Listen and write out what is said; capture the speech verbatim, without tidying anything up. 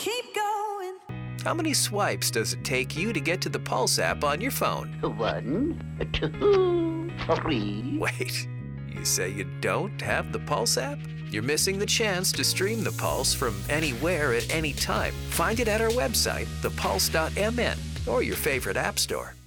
keep going. How many swipes does it take you to get to the Pulse app on your phone? One, two, three. Wait, you say you don't have the Pulse app? You're missing the chance to stream the Pulse from anywhere at any time. Find it at our website, the pulse dot m n, or your favorite app store.